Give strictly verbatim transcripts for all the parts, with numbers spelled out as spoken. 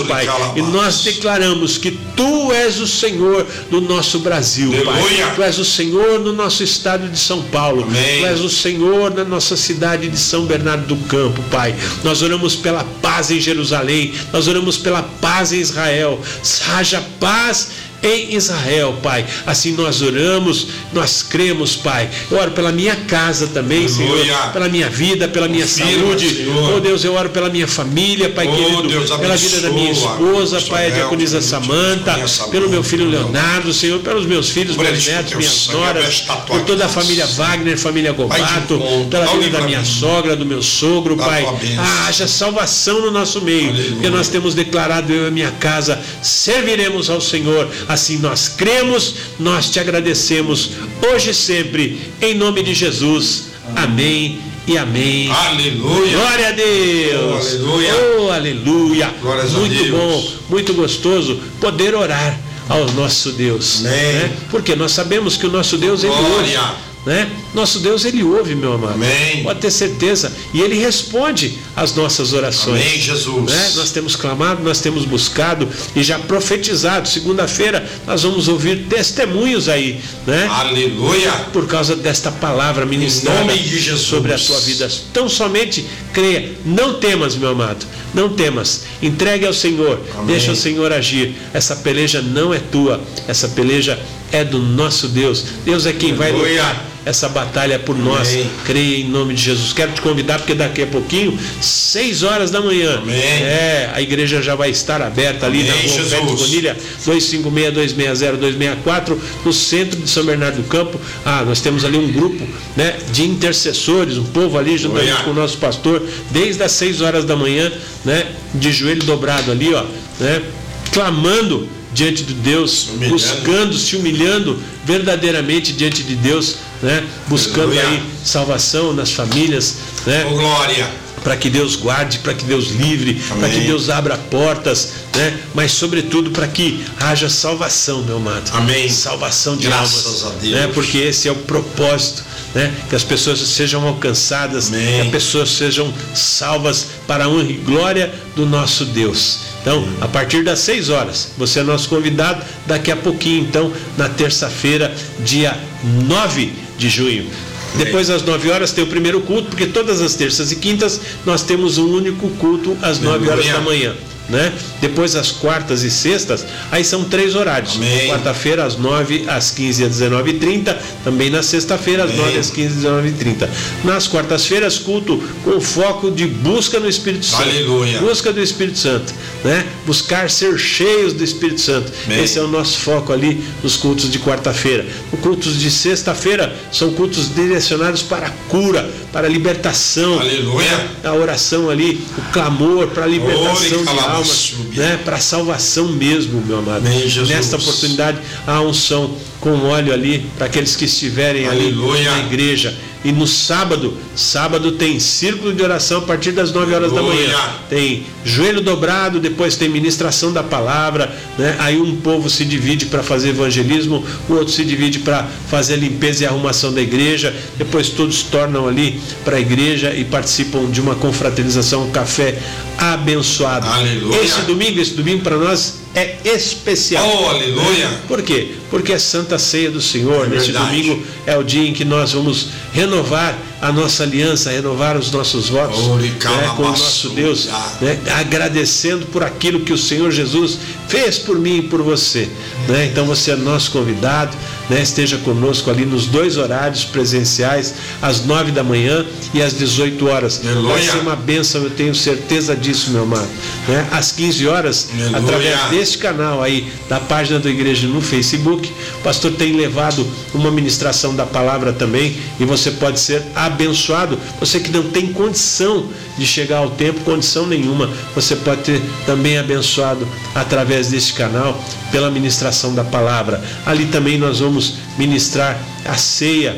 Pai, e nós declaramos que Tu és o Senhor no nosso Brasil, Aleluia. Pai. Tu és o Senhor no nosso estado de São Paulo. Amém. Tu és o Senhor na nossa cidade de São Bernardo do Campo, Pai. Nós oramos pela paz em Jerusalém, nós oramos pela paz em Israel. Haja paz em Israel, Pai. Assim nós oramos, nós cremos, Pai. Eu oro pela minha casa também, Aleluia. Senhor, pela minha vida, pela minha Confirma, saúde. Senhor. Oh Deus, eu oro pela minha família, Pai, Oh, querido, Deus, pela vida da minha abençoa, esposa, pastor Pai, a Nelson, diaconisa Samanta, Samanta, pelo meu filho Leonardo, Senhor, pelos meus filhos, Por meus eles, netos, teu minhas sangue, noras, esta tua por toda a graça. família Wagner, família Pai de Gobato, bom, pela dá vida da livramento. minha sogra, do meu sogro, Dá Pai. tua bênção. Ah, haja salvação no nosso meio, Aleluia. porque nós temos declarado, eu e a minha casa serviremos ao Senhor. Assim nós cremos, nós te agradecemos hoje e sempre, em nome de Jesus. Amém e amém. Aleluia. Glória a Deus. Oh, aleluia. Oh, aleluia. Glórias a Muito Deus. bom, muito gostoso poder orar ao nosso Deus. Amém. Né? Porque nós sabemos que o nosso Deus, Ele ouve. Glória. Né? Nosso Deus, Ele ouve, meu amado. Amém. Pode ter certeza. E Ele responde às nossas orações. Amém, Jesus. Né? Nós temos clamado, nós temos buscado e já profetizado. Segunda-feira nós vamos ouvir testemunhos aí, né? Aleluia. Por causa desta palavra ministrada nome de Jesus. sobre a tua vida. Então somente creia, não temas, meu amado, não temas, entregue ao Senhor. Amém. Deixa o Senhor agir. Essa peleja não é tua, essa peleja é do nosso Deus. Deus é quem vai Aleluia. lutar essa batalha por nós. Amém. Creia em nome de Jesus. Quero te convidar, porque daqui a pouquinho, seis horas da manhã, Amém. é, a igreja já vai estar aberta ali. Amém, na rua Jesus. Félix Bonilha, dois cinco seis, dois seis zero, dois seis quatro, no centro de São Bernardo do Campo. Ah, nós temos ali um grupo, né, de intercessores, um povo ali juntamente Aleluia. com o nosso pastor, desde as seis horas da manhã, né, de joelho dobrado ali, ó, né, clamando diante de Deus, Humilhando. buscando, se humilhando verdadeiramente diante de Deus, né, buscando Aleluia. aí salvação nas famílias, né, Oh, glória. para que Deus guarde, para que Deus livre, para que Amém. Deus abra portas, né? Mas sobretudo para que haja salvação, meu amado. Amém. Salvação de Graças almas, a Deus. né? Porque esse é o propósito, né? Que as pessoas sejam alcançadas, Amém. que as pessoas sejam salvas para a honra e glória do nosso Deus. Então, a partir das seis horas, você é nosso convidado. Daqui a pouquinho, então, na terça-feira, dia nove de junho. Depois às nove horas tem o primeiro culto, porque todas as terças e quintas nós temos um único culto às nove horas da manhã, né? Depois às quartas e sextas, aí são três horários. Amém. Quarta-feira às nove, às quinze e às dezenove e trinta, também na sexta-feira às Amém. nove, às quinze e dezenove e trinta. Nas quartas-feiras, culto com foco de busca no Espírito Santo. Aleluia. Busca do Espírito Santo, né? Buscar ser cheios do Espírito Santo. Amém. Esse é o nosso foco ali nos cultos de quarta-feira. Os cultos de sexta-feira são cultos direcionados para a cura, para a libertação. Aleluia. Né? A oração ali, o clamor para a libertação Ore, de almas, né? Para a salvação mesmo, meu amado. Amém, Jesus. Nesta oportunidade, a unção com óleo ali para aqueles que estiverem Aleluia. ali na igreja. E no sábado, sábado tem círculo de oração a partir das nove horas da manhã. Aleluia. Tem joelho dobrado, depois tem ministração da palavra, né? Aí um povo se divide para fazer evangelismo, o outro se divide para fazer a limpeza e a arrumação da igreja, depois todos tornam ali para a igreja e participam de uma confraternização, um café abençoado. Aleluia. Esse domingo, esse domingo para nós é especial. Oh, aleluia. Por quê? Porque é Santa Ceia do Senhor. É Nesse verdade. domingo é o dia em que nós vamos renovar a nossa aliança, renovar os nossos votos, né, com o nosso Deus, né, agradecendo por aquilo que o Senhor Jesus fez por mim e por você, né? Então você é nosso convidado, né? Esteja conosco ali nos dois horários presenciais, às nove da manhã e às dezoito horas. Aleluia. Vai ser uma bênção, eu tenho certeza disso, meu amado, né? Às quinze horas, Aleluia. através deste canal aí, da página da igreja no Facebook, o pastor tem levado uma ministração da palavra também, e você pode ser abençoado. Você que não tem condição de chegar ao templo, condição nenhuma, você pode ter também abençoado através deste canal, pela ministração da palavra. Ali também nós vamos ministrar a ceia.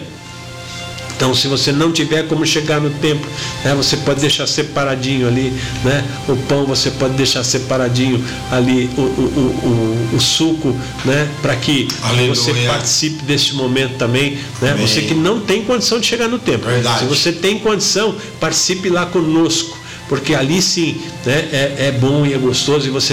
Então, se você não tiver como chegar no templo, né, você pode deixar separadinho ali, né, o pão, você pode deixar separadinho ali o, o, o, o suco, né, para que Aleluia. você participe deste momento também, né? Amém. Você que não tem condição de chegar no templo. Verdade. Se você tem condição, participe lá conosco, porque ali sim, né, é, é bom e é gostoso, e você